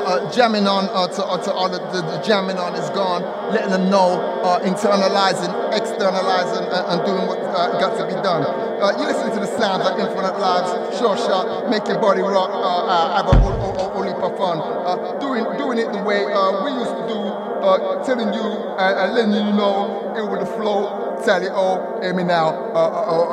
jamming on to all the jamming on is gone, letting them know, internalizing, externalizing, and doing what got to be done. You listen to the sounds of Infinite Lives, Sure Shot, Make Your Body Rock, have a whole heap of fun. Doing it the way we used to do, telling you and letting you know it with the flow. Tally O, hear me now.